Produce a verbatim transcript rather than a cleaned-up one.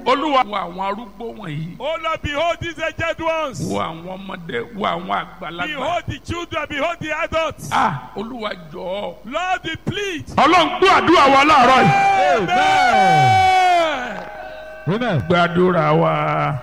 Olúwa wo àwọn arúgbó wọ̀nyí. Oh Lord, behold these aged ones. Wo àwọn ọmọdé, wo àwọn àgbàlagbà. Behold the children, behold the adults. Ah, Olúwa jọ̀ọ́. Lord, we plead. Ọlọ́run gbọ́ àdúrà wa láàárọ̀ yìí. Amen. Amen. Gbàdúrà wa.